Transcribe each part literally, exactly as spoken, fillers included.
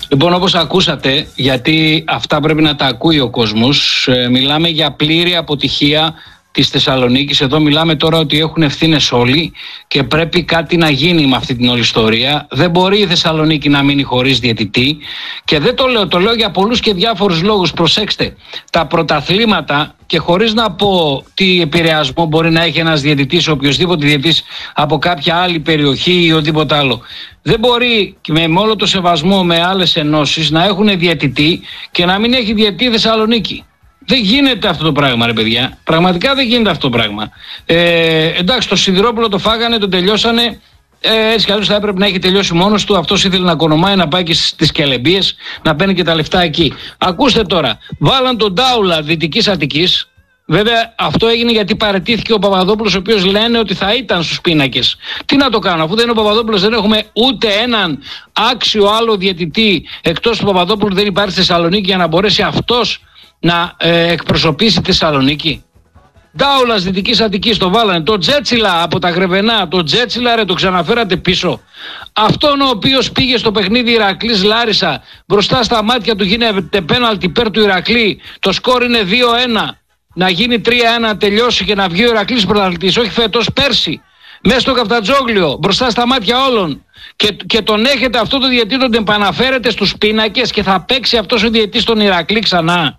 Λοιπόν, όπως ακούσατε, γιατί αυτά πρέπει να τα ακούει ο κόσμος, ε, μιλάμε για πλήρη αποτυχία της Θεσσαλονίκης. Εδώ μιλάμε τώρα ότι έχουν ευθύνες όλοι και πρέπει κάτι να γίνει με αυτή την όλη ιστορία. Δεν μπορεί η Θεσσαλονίκη να μείνει χωρίς διαιτητή και δεν το λέω, το λέω για πολλούς και διάφορους λόγους. Προσέξτε, τα πρωταθλήματα, και χωρίς να πω τι επηρεασμό μπορεί να έχει ένας διαιτητής, οποιοσδήποτε διαιτητής από κάποια άλλη περιοχή ή οτιδήποτε άλλο, δεν μπορεί με όλο το σεβασμό με άλλες ενώσεις να έχουν διαιτητή και να μην έχει διαιτητή η Θεσσαλονίκη. Δεν γίνεται αυτό το πράγμα, ρε παιδιά. Πραγματικά δεν γίνεται αυτό το πράγμα. Ε, εντάξει, το Σιδηρόπουλο το φάγανε, το τελειώσανε. Ε, έτσι κι αλλιώς θα έπρεπε να έχει τελειώσει μόνος του. Αυτός ήθελε να κονομάει, να πάει και στις Κελεμπίες, να παίρνει και τα λεφτά εκεί. Ακούστε τώρα, βάλαν τον Ντάουλα Δυτικής Αττικής. Βέβαια, αυτό έγινε γιατί παραιτήθηκε ο Παπαδόπουλος, ο οποίος λένε ότι θα ήταν στους πίνακες. Τι να το κάνω, αφού δεν είναι ο Παπαδόπουλος, δεν έχουμε ούτε έναν άξιο άλλο διαιτητή εκτός του Παπαδόπουλου, δεν υπάρχει στη Θεσσαλονίκη για να μπορέσει αυτός να ε, εκπροσωπήσει τη Θεσσαλονίκη. Ντάουλας Δυτικής Αττικής το βάλανε. Το Τζέτσιλα από τα Γρεβενά, το Τζέτσιλα ρε το ξαναφέρατε πίσω. Αυτόν ο οποίος πήγε στο παιχνίδι Ηρακλής Λάρισα, μπροστά στα μάτια του γίνεται πέναλτι υπέρ του Ηρακλή, το σκόρ είναι δύο ένα, να γίνει τρία ένα, να τελειώσει και να βγει ο Ηρακλής πρωταθλητής, όχι φέτος, πέρσι, μέσα στο Καφτατζόγλιο, μπροστά στα μάτια όλων. Και, και τον έχετε αυτό το διαιτητή, τον επαναφέρετε στους πίνακες και θα παίξει αυτός ο διαιτητής τον Ηρακλή ξανά.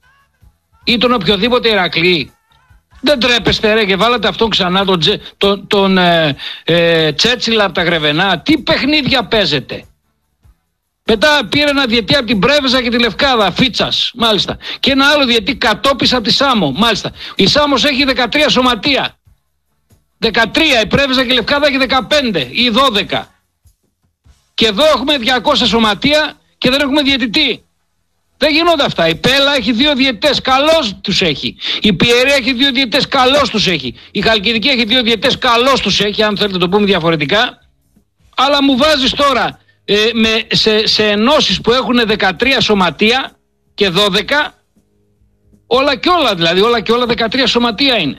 Ή τον οποιοδήποτε Ηρακλή. Δεν τρέπεστε ρε και βάλατε αυτόν ξανά τον, τον, τον ε, ε, Τσέτσιλα από τα Γρεβενά. Τι παιχνίδια παίζετε. Μετά πήρε ένα διαιτή από την Πρέβεζα και τη Λευκάδα, Φίτσας, μάλιστα. Και ένα άλλο διαιτή Κατόπης από τη Σάμο, μάλιστα. Η Σάμος έχει δεκατρία σωματεία. δεκατρία, η Πρέβεζα και η Λευκάδα έχει δεκαπέντε ή δώδεκα. Και εδώ έχουμε διακόσια σωματεία και δεν έχουμε διαιτητή. Δεν γίνονται αυτά. Η Πέλα έχει δύο διαιτητές, καλώς τους έχει. Η Πιερία έχει δύο διαιτητές, καλώς τους έχει. Η Χαλκιδική έχει δύο διαιτητές, καλώς τους έχει, αν θέλετε το πούμε διαφορετικά. Αλλά μου βάζεις τώρα ε, με, σε, σε ενώσεις που έχουν δεκατρία σωματεία και δώδεκα, όλα και όλα δηλαδή, όλα και όλα δεκατρία σωματεία είναι.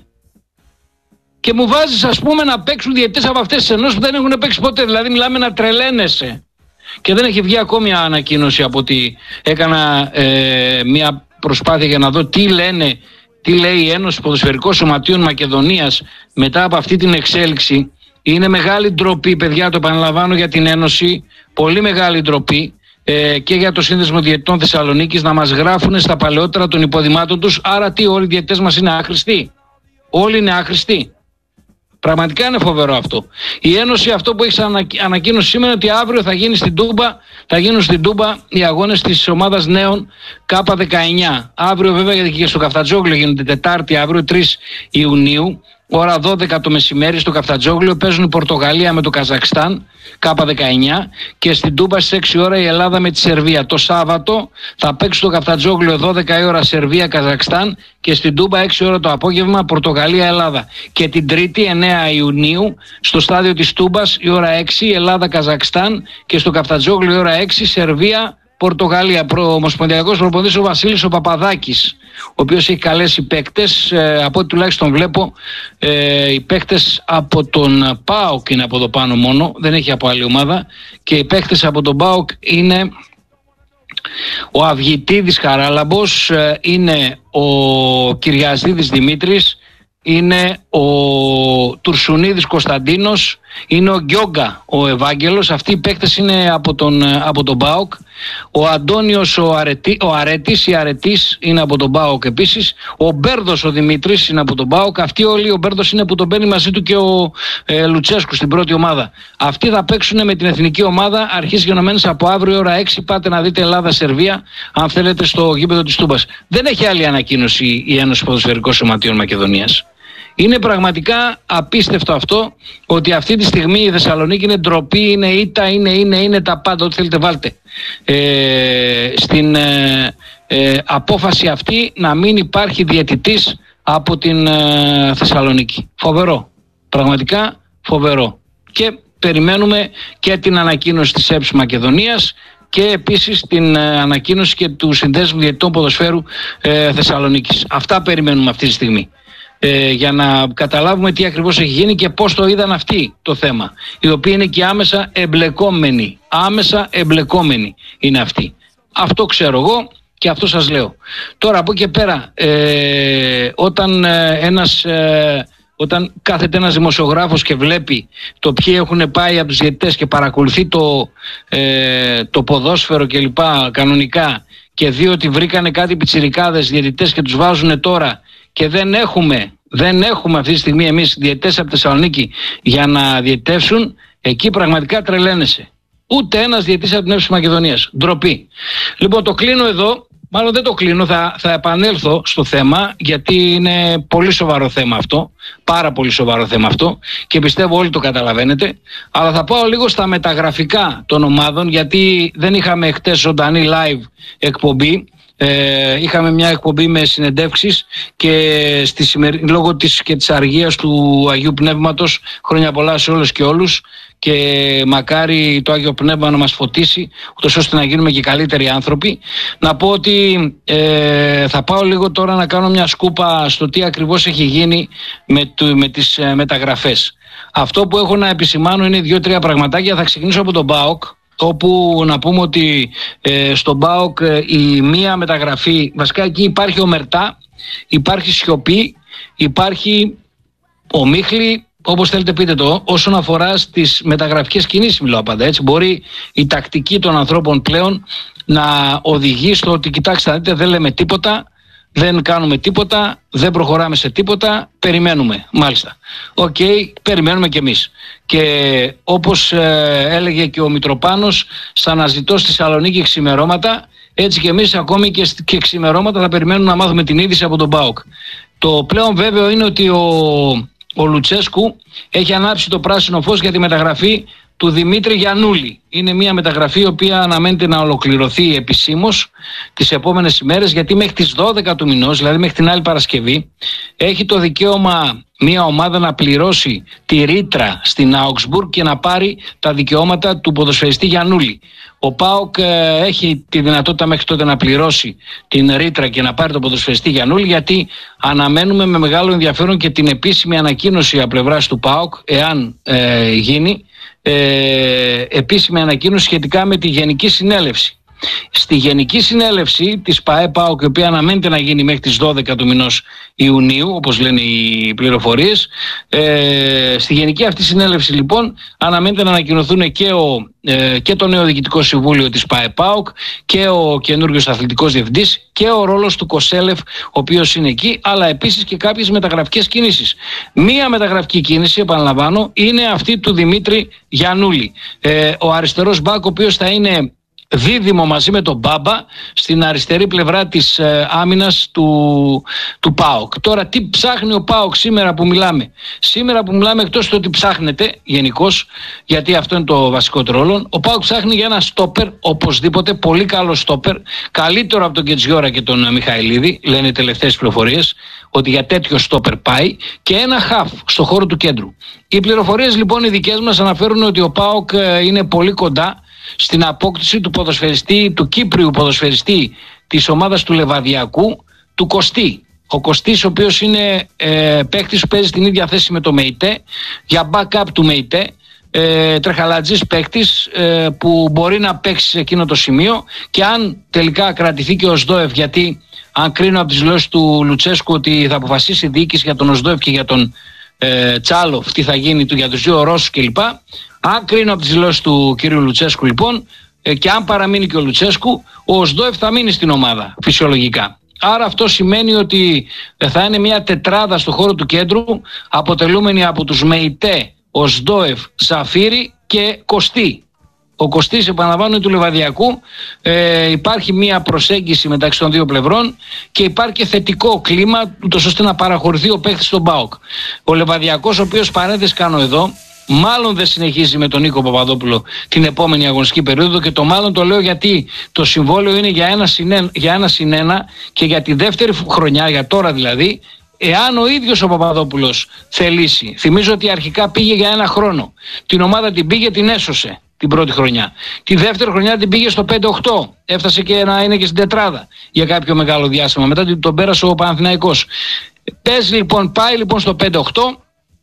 Και μου βάζεις ας πούμε να παίξουν διαιτητές από αυτές τις ενώσεις που δεν έχουν παίξει ποτέ. Δηλαδή μιλάμε να τρελαίνεσαι. Και δεν έχει βγει ακόμη ανακοίνωση από ότι έκανα ε, μια προσπάθεια για να δω τι λένε, τι λέει η Ένωση Ποδοσφαιρικών Σωματείων Μακεδονίας μετά από αυτή την εξέλιξη. Είναι μεγάλη ντροπή, παιδιά, το επαναλαμβάνω, για την Ένωση, πολύ μεγάλη ντροπή ε, και για το Σύνδεσμο Διαιτητών Θεσσαλονίκης να μας γράφουν στα παλαιότερα των υποδημάτων τους. Άρα τι, όλοι οι διαιτητές μας είναι άχρηστοι. Όλοι είναι άχρηστοι. Πραγματικά είναι φοβερό αυτό. Η Ένωση αυτό που έχει ανακοίνωση σήμερα ότι αύριο θα γίνει στην Τούμπα, θα γίνουν στην Τούμπα οι αγώνες της ομάδας νέων Κάπα δεκαεννιά. Αύριο βέβαια, γιατί και στο Καφτατζόγλιο γίνεται Τετάρτη, αύριο τρεις Ιουνίου, ώρα δώδεκα το μεσημέρι στο Καφτατζόγλιο παίζουν η Πορτογαλία με το Καζακστάν, Κάπα δεκαεννιά, και στην Τούμπα στις έξι ώρα η Ελλάδα με τη Σερβία. Το Σάββατο θα παίξει στο Καφτατζόγλιο δώδεκα η ώρα Σερβία-Καζακστάν και στην Τούμπα έξι ώρα το απόγευμα Πορτογαλία-Ελλάδα. Και την Τρίτη εννέα Ιουνίου στο στάδιο της Τούμπας η ώρα έξι Ελλάδα-Καζακστάν και στο Καφτατζόγλιο η ώρα έξι Σερβία Πορτογαλία. Προ, ομοσπονδιακός προπονητής ο Βασίλης ο Παπαδάκης, ο οποίος έχει καλέσει παίκτες, ε, από ό,τι τουλάχιστον βλέπω, ε, οι παίκτες από τον ΠΑΟΚ είναι από εδώ πάνω μόνο, δεν έχει από άλλη ομάδα, και οι παίκτες από τον ΠΑΟΚ είναι ο Αυγητίδης Χαράλαμπος, ε, είναι ο Κυριαζίδης Δημήτρης, είναι ο Τουρσουνίδης Κωνσταντίνος, είναι ο Γκιόγκα ο Ευάγγελος. Αυτοί οι παίκτες είναι από τον, από τον ΠΑΟΚ. Ο Αντώνιος ο, Αρετή, ο Αρέτης, η Αρετής είναι από τον ΠΑΟΚ επίσης. Ο Μπέρδος ο Δημήτρης είναι από τον ΠΑΟΚ. Αυτοί όλοι, ο Μπέρδος είναι που τον παίρνει μαζί του και ο ε, Λουτσέσκου στην πρώτη ομάδα. Αυτοί θα παίξουν με την εθνική ομάδα αρχής γενομένες από αύριο ώρα έξι. Πάτε να δείτε Ελλάδα-Σερβία αν θέλετε στο γήπεδο της Τούμπας. Δεν έχει άλλη ανακοίνωση η Ένωση Ποδοσφαιρικών Σωματείων Μακεδονίας. Είναι πραγματικά απίστευτο αυτό, ότι αυτή τη στιγμή η Θεσσαλονίκη είναι ντροπή, είναι ήττα, είναι, είναι, είναι τα πάντα, ό,τι θέλετε βάλτε. Ε, στην ε, ε, απόφαση αυτή να μην υπάρχει διαιτητής από την ε, Θεσσαλονίκη. Φοβερό. Πραγματικά φοβερό. Και περιμένουμε και την ανακοίνωση της ΕΠΣ Μακεδονίας και επίσης την ε, ανακοίνωση και του Συνδέσμου Διαιτητών Ποδοσφαίρου ε, Θεσσαλονίκης. Αυτά περιμένουμε αυτή τη στιγμή. ε, για να καταλάβουμε τι ακριβώς έχει γίνει και πώς το είδαν αυτοί το θέμα, οι οποίοι είναι και άμεσα εμπλεκόμενοι. Άμεσα εμπλεκόμενοι είναι αυτοί. Αυτό ξέρω εγώ και αυτό σας λέω. Τώρα από εκεί και πέρα, ε, όταν ε, ένας... Ε, Όταν κάθεται ένας δημοσιογράφος και βλέπει το ποιοι έχουν πάει από τους διαιτητές και παρακολουθεί το, ε, το ποδόσφαιρο και λοιπά κανονικά και δει ότι βρήκανε κάτι πιτσιρικάδες διαιτητές και τους βάζουν τώρα και δεν έχουμε, δεν έχουμε αυτή τη στιγμή εμείς διαιτητές από Θεσσαλονίκη για να διαιτητεύσουν, εκεί πραγματικά τρελαίνεσαι. Ούτε ένας διαιτητής από την Εύση Μακεδονίας. Ντροπή. Λοιπόν, το κλείνω εδώ. Μάλλον δεν το κλείνω, θα, θα επανέλθω στο θέμα, γιατί είναι πολύ σοβαρό θέμα αυτό, πάρα πολύ σοβαρό θέμα αυτό και πιστεύω όλοι το καταλαβαίνετε, αλλά θα πάω λίγο στα μεταγραφικά των ομάδων, γιατί δεν είχαμε χτες ζωντανή live εκπομπή. Ε, είχαμε μια εκπομπή με συνεντεύξεις και στη σημερι... λόγω της, και της αργίας του Αγίου Πνεύματος, χρόνια πολλά σε όλους και όλους και μακάρι το Άγιο Πνεύμα να μας φωτίσει ούτως ώστε να γίνουμε και καλύτεροι άνθρωποι. Να πω ότι ε, θα πάω λίγο τώρα να κάνω μια σκούπα στο τι ακριβώς έχει γίνει με, το, με τις ε, μεταγραφές. Αυτό που έχω να επισημάνω είναι δύο-τρία πραγματάκια. Θα ξεκινήσω από τον ΠΑΟΚ, όπου να πούμε ότι ε, στον ΠΑΟΚ ε, η μία μεταγραφή, βασικά εκεί υπάρχει ομερτά, υπάρχει σιωπή, υπάρχει ομίχλη, όπως θέλετε πείτε το, όσον αφορά στις μεταγραφικές κινήσεις μιλάω πάντα, έτσι. Μπορεί η τακτική των ανθρώπων πλέον να οδηγεί στο ότι κοιτάξτε να δείτε, δεν λέμε τίποτα, δεν κάνουμε τίποτα, δεν προχωράμε σε τίποτα, περιμένουμε, μάλιστα. Οκ, okay, περιμένουμε κι εμείς. Και όπως ε, έλεγε και ο Μητροπάνος, σαν να ζητώ στη Θεσσαλονίκη ξημερώματα, έτσι και εμείς ακόμη και, και ξημερώματα θα περιμένουμε να μάθουμε την είδηση από τον ΠΑΟΚ. Το πλέον βέβαιο είναι ότι ο, ο Λουτσέσκου έχει ανάψει το πράσινο φως για τη μεταγραφή του Δημήτρη Γιαννούλη. Είναι μια μεταγραφή η οποία αναμένεται να ολοκληρωθεί επισήμως τις επόμενες ημέρες, γιατί μέχρι τις δώδεκα του μηνός, δηλαδή μέχρι την άλλη Παρασκευή, έχει το δικαίωμα μια ομάδα να πληρώσει τη ρήτρα στην Augsburg και να πάρει τα δικαιώματα του ποδοσφαιριστή Γιαννούλη. Ο ΠΑΟΚ ε, έχει τη δυνατότητα μέχρι τότε να πληρώσει την ρήτρα και να πάρει τον ποδοσφαιριστή Γιαννούλη, γιατί αναμένουμε με μεγάλο ενδιαφέρον και την επίσημη ανακοίνωση από πλευράς του ΠΑΟΚ, εάν ε, γίνει, Ε, επίσημη ανακοίνωση σχετικά με τη Γενική Συνέλευση. Στη Γενική Συνέλευση της ΠΑΕ-ΠΑΟΚ, η οποία αναμένεται να γίνει μέχρι τις δώδεκα του μηνός Ιουνίου, όπως λένε οι πληροφορίες, ε, στη Γενική αυτή Συνέλευση λοιπόν αναμένεται να ανακοινωθούν και, ο, ε, και το νέο Διοικητικό Συμβούλιο της ΠΑΕ-ΠΑΟΚ και ο καινούριος αθλητικός διευθυντής και ο ρόλος του Κοσέλεφ, ο οποίος είναι εκεί, αλλά επίσης και κάποιες μεταγραφικές κινήσεις. Μία μεταγραφική κίνηση, επαναλαμβάνω, είναι αυτή του Δημήτρη Γιαννούλη, ε, ο αριστερός μπακ, ο οποίος θα είναι δίδυμο μαζί με τον Μπάμπα στην αριστερή πλευρά της ε, άμυνας του, του ΠΑΟΚ. Τώρα τι ψάχνει ο ΠΑΟΚ σήμερα που μιλάμε? Σήμερα που μιλάμε, εκτός του ότι ψάχνεται γενικώς, γιατί αυτό είναι το βασικό τρόλο, ο ΠΑΟΚ ψάχνει για ένα στόπερ, οπωσδήποτε, πολύ καλό στόπερ, καλύτερο από τον Κετζιόρα και τον Μιχαηλίδη, λένε οι τελευταίες πληροφορίες ότι για τέτοιο στόπερ πάει, και ένα χαφ στο χώρο του κέντρου. Οι πληροφορίες λοιπόν οι δικές μας αναφέρουν ότι ο ΠΑΟΚ ε, είναι πολύ κοντά στην απόκτηση του ποδοσφαιριστή, του Κύπριου ποδοσφαιριστή της ομάδας του Λεβαδιακού, του Κωστή. Ο Κωστής, ο οποίος είναι ε, παίκτης που παίζει στην ίδια θέση με το ΜΕΙΤΕ, για backup του ΜΕΙΤΕ, ε, τρεχαλατζής παίκτης ε, που μπορεί να παίξει σε εκείνο το σημείο, και αν τελικά κρατηθεί και ο Σδόεφ, γιατί αν κρίνω από τις δηλώσεις του Λουτσέσκου ότι θα αποφασίσει η διοίκηση για τον Σδόεφ και για τον ε, Τσάλοφ, τι θα γίνει του, για τους δύο Ρώσους κλπ. Αν κρίνω από τις δηλώσεις του κύριου Λουτσέσκου λοιπόν, ε, και αν παραμείνει και ο Λουτσέσκου, ο Σδόεφ θα μείνει στην ομάδα φυσιολογικά. Άρα αυτό σημαίνει ότι θα είναι μια τετράδα στο χώρο του κέντρου, αποτελούμενη από τους ΜΕΙΤΕ, ο Σδόεφ, Ζαφύρι και Κωστή. Ο Κωστής, επαναλαμβάνω, του Λεβαδιακού. Ε, υπάρχει μια προσέγγιση μεταξύ των δύο πλευρών και υπάρχει και θετικό κλίμα, ούτως ώστε να παραχωρηθεί ο παίκτης στον ΠΑΟΚ. Ο Λεβαδιακός, ο οποίος, παρένθεση κάνω εδώ, μάλλον δεν συνεχίζει με τον Νίκο Παπαδόπουλο την επόμενη αγωνιστική περίοδο, και το μάλλον το λέω γιατί το συμβόλαιο είναι για ένα συν για ένα συν ένα και για τη δεύτερη χρονιά, για τώρα δηλαδή, εάν ο ίδιος ο Παπαδόπουλος θελήσει. Θυμίζω ότι αρχικά πήγε για ένα χρόνο. Την ομάδα την πήγε, την έσωσε την πρώτη χρονιά. Τη δεύτερη χρονιά την πήγε στο πέντε οκτώ. Έφτασε και να είναι και στην τετράδα για κάποιο μεγάλο διάστημα. Μετά τον πέρασε ο Παναθηναϊκός. Παίζει λοιπόν, πάει λοιπόν στο πέντε οκτώ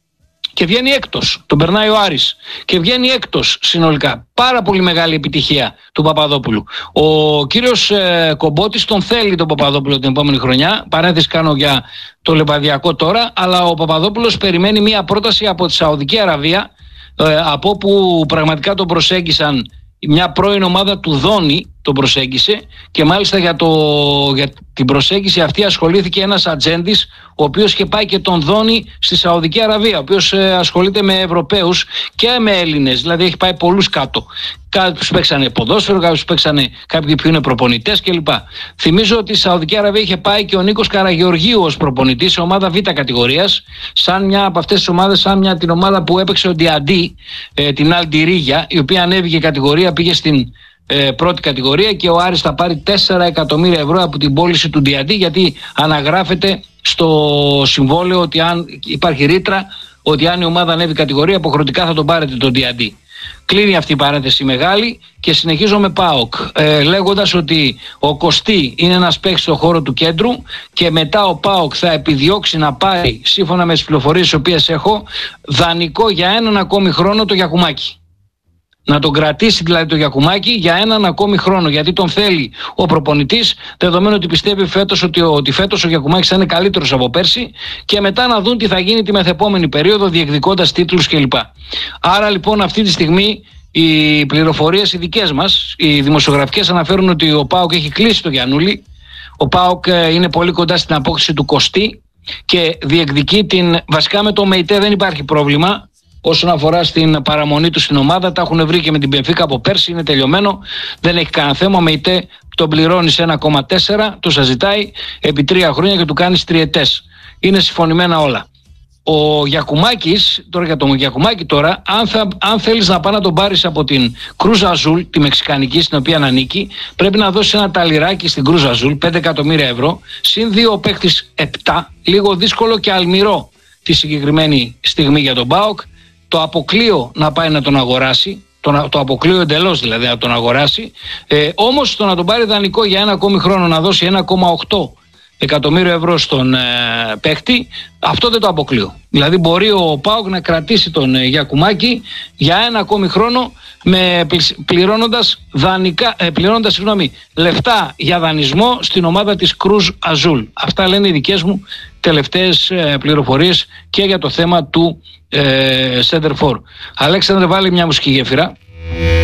και βγαίνει έκτος. Τον περνάει ο Άρης και βγαίνει έκτος συνολικά. Πάρα πολύ μεγάλη επιτυχία του Παπαδόπουλου. Ο κύριος ε, Κομπότης τον θέλει τον Παπαδόπουλο την επόμενη χρονιά. Παρένθεση κάνω για το Λεβαδιακό τώρα. Αλλά ο Παπαδόπουλος περιμένει μια πρόταση από τη Σαουδική Αραβία, ε, από όπου πραγματικά τον προσέγγισαν. Μια πρώην ομάδα του Δόνη τον προσέγγισε και μάλιστα για, το, για την προσέγγιση αυτή ασχολήθηκε ένας ατζέντης, ο οποίος είχε πάει και τον Δόνη στη Σαουδική Αραβία, ο οποίος ε, ασχολείται με Ευρωπαίους και με Έλληνες, δηλαδή έχει πάει πολλούς κάτω. Κάποιους παίξανε ποδόσφαιρο, κάποιους παίξανε κάποιοι που είναι προπονητές κλπ. Θυμίζω ότι στη Σαουδική Αραβία είχε πάει και ο Νίκος Καραγεωργίου ως προπονητής σε ομάδα Β κατηγορίας, σαν μια από αυτές τις ομάδες, σαν μια την ομάδα που έπαιξε ο Ντιαντί, ε, την Αλντιρίγια, η οποία ανέβηκε κατηγορία, πήγε στην ε, πρώτη κατηγορία και ο Άρης θα πάρει τέσσερα εκατομμύρια ευρώ από την πώληση του Ντιαντί, γιατί αναγράφεται στο συμβόλαιο ότι αν υπάρχει ρήτρα ότι αν η ομάδα ανέβει κατηγορία αποχρεωτικά θα τον πάρετε τον Ντιαντί. Κλείνει αυτή η παρένθεση μεγάλη και συνεχίζω με ΠΑΟΚ, ε, λέγοντας ότι ο Κωστή είναι ένας παίκτης στον χώρο του κέντρου και μετά ο ΠΑΟΚ θα επιδιώξει να πάρει, σύμφωνα με τις πληροφορίες τις οποίες έχω, δανεικό για έναν ακόμη χρόνο το Γιακουμάκη. Να τον κρατήσει δηλαδή το Γιακουμάκη για έναν ακόμη χρόνο, γιατί τον θέλει ο προπονητής, δεδομένου ότι πιστεύει φέτος ότι, ότι φέτος ο Γιακουμάκης θα είναι καλύτερος από πέρσι, και μετά να δουν τι θα γίνει τη μεθεπόμενη περίοδο διεκδικώντας τίτλους κλπ. Άρα λοιπόν αυτή τη στιγμή οι πληροφορίες οι δικές μας, οι δημοσιογραφικές, αναφέρουν ότι ο ΠΑΟΚ έχει κλείσει το Γιαννούλη. Ο ΠΑΟΚ είναι πολύ κοντά στην απόκτηση του Κωστή και διεκδικεί την. Βασικά με το ΜΕΙΤΕ δεν υπάρχει πρόβλημα. Όσον αφορά στην παραμονή του στην ομάδα, τα έχουν βρει και με την Μπενφίκα από πέρσι, είναι τελειωμένο, δεν έχει κανένα θέμα. Με ΙΤΕ τον πληρώνει σε ένα κόμμα τέσσερα, του σας ζητάει επί τρία χρόνια και του κάνει τριετές. Είναι συμφωνημένα όλα. Ο Γιακουμάκης, τώρα για τον Γιακουμάκη τώρα, αν, θα, αν θέλεις να πάει να τον πάρεις από την Κρούζ Αζούλ, τη μεξικανική στην οποία ανήκει, πρέπει να δώσεις ένα ταλιράκι στην Κρούζ Αζούλ, πέντε εκατομμύρια ευρώ, συν δύο παίχτης επτά, λίγο δύσκολο και αλμυρό τη συγκεκριμένη στιγμή για τον ΠΑΟΚ. Το αποκλείω να πάει να τον αγοράσει, το, το αποκλείω εντελώς δηλαδή να τον αγοράσει, ε, όμως το να τον πάρει δανεικό για ένα ακόμη χρόνο, να δώσει ένα κόμμα οκτώ εκατομμύριο ευρώ στον ε, παίχτη, αυτό δεν το αποκλείω. Δηλαδή μπορεί ο ΠΑΟΚ να κρατήσει τον ε, Γιακουμάκη για ένα ακόμη χρόνο, με, πληρώνοντας, δανεικά, ε, πληρώνοντας συγγνώμη, λεφτά για δανεισμό στην ομάδα της Κρούζ Αζούλ. Αυτά λένε οι δικές μου τελευταίες ε, πληροφορίες και για το θέμα του ε, Center For. Αλέξανδρε, βάλει μια μουσική γέφυρα.